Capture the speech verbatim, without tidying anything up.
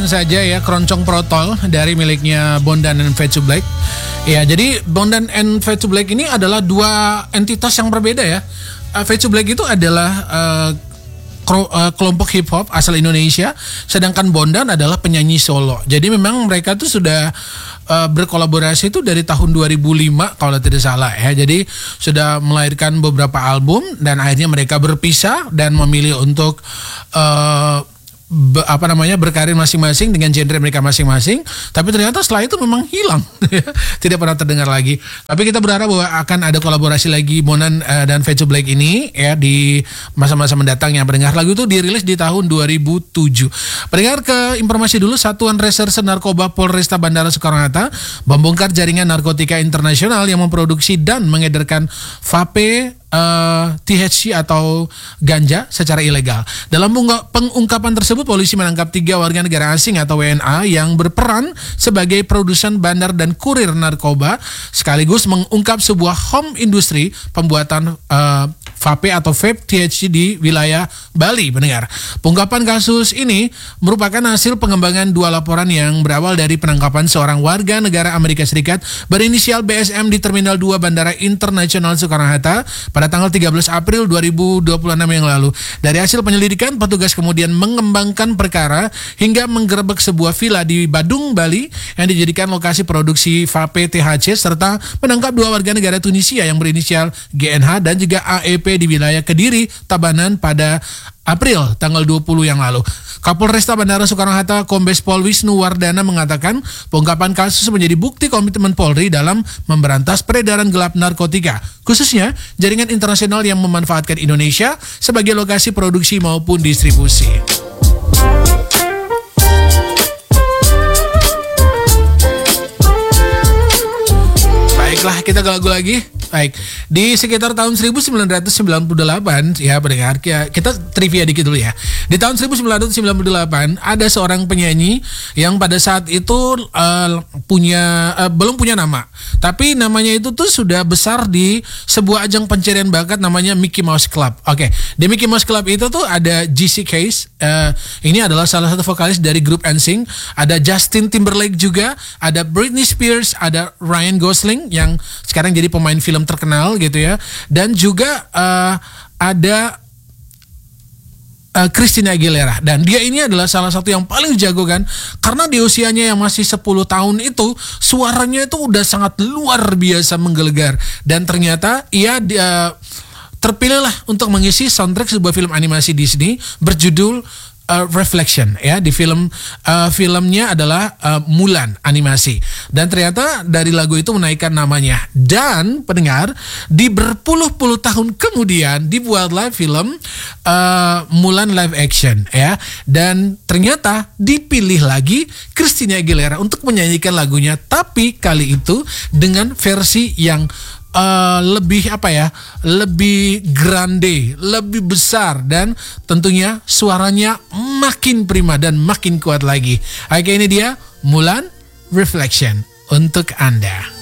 saja ya, keroncong protol dari miliknya Bondan and Fade to Black. Ya, jadi Bondan and Fade to Black ini adalah dua entitas yang berbeda ya. Uh, Fade to Black itu adalah uh, kro, uh, kelompok hip hop asal Indonesia, sedangkan Bondan adalah penyanyi solo. Jadi memang mereka tuh sudah uh, berkolaborasi itu dari tahun dua ribu lima kalau tidak salah ya. Jadi sudah melahirkan beberapa album dan akhirnya mereka berpisah dan memilih untuk uh, Be, apa namanya berkarir masing-masing dengan genre mereka masing-masing, tapi ternyata setelah itu memang hilang tidak pernah terdengar lagi. Tapi kita berharap bahwa akan ada kolaborasi lagi Bondan uh, dan Fade to Black ini ya di masa-masa mendatang. Yang pendengar lagu itu dirilis di tahun dua ribu tujuh. Pendengar, ke informasi dulu. Satuan Reserse Narkoba Polresta Bandara Soekarno-Hatta membongkar jaringan narkotika internasional yang memproduksi dan mengedarkan vape Uh, T H C atau ganja secara ilegal. Dalam pengungkapan tersebut, polisi menangkap tiga warga negara asing atau W N A yang berperan sebagai produsen, bandar, dan kurir narkoba, sekaligus mengungkap sebuah home industry pembuatan uh, vape atau vape T H C di wilayah Bali. Mendengar, pengungkapan kasus ini merupakan hasil pengembangan dua laporan yang berawal dari penangkapan seorang warga negara Amerika Serikat berinisial B S M di Terminal dua Bandara Internasional Soekarno-Hatta pada tanggal tiga belas April dua ribu dua puluh enam yang lalu. Dari hasil penyelidikan, petugas kemudian mengembangkan perkara hingga menggerebek sebuah villa di Badung, Bali yang dijadikan lokasi produksi vape T H C, serta menangkap dua warga negara Tunisia yang berinisial G N H dan juga A E P di wilayah Kediri, Tabanan pada April tanggal dua puluh yang lalu. Kapolresta Bandara Soekarno-Hatta Kombes Pol Wisnu Wardana mengatakan pengungkapan kasus menjadi bukti komitmen Polri dalam memberantas peredaran gelap narkotika, khususnya jaringan internasional yang memanfaatkan Indonesia sebagai lokasi produksi maupun distribusi. Baiklah, kita ke lagu lagi. Baik, di sekitar tahun seribu sembilan ratus sembilan puluh delapan ya pendengar, kita trivia dikit dulu ya. Di tahun seribu sembilan ratus sembilan puluh delapan ada seorang penyanyi yang pada saat itu uh, punya uh, belum punya nama, tapi namanya itu tuh sudah besar di sebuah ajang pencarian bakat namanya Mickey Mouse Club. Oke, di Mickey Mouse Club itu tuh ada G C Case, uh, ini adalah salah satu vokalis dari grup N Sync, ada Justin Timberlake juga, ada Britney Spears, ada Ryan Gosling yang sekarang jadi pemain film terkenal gitu ya, dan juga uh, ada uh, Christina Aguilera, dan dia ini adalah salah satu yang paling jago kan, karena di usianya yang masih sepuluh tahun itu suaranya itu udah sangat luar biasa menggelegar, dan ternyata ia uh, terpilihlah untuk mengisi soundtrack sebuah film animasi Disney berjudul Uh, Reflection ya. Di film uh, filmnya adalah uh, Mulan animasi, dan ternyata dari lagu itu menaikkan namanya. Dan pendengar, di berpuluh-puluh tahun kemudian dibuatlah film uh, Mulan live action ya, dan ternyata dipilih lagi Christina Aguilera untuk menyanyikan lagunya, tapi kali itu dengan versi yang Uh, lebih apa ya, lebih grande, lebih besar, dan tentunya suaranya makin prima dan makin kuat lagi. Oke, ini dia Mulan Reflection untuk Anda.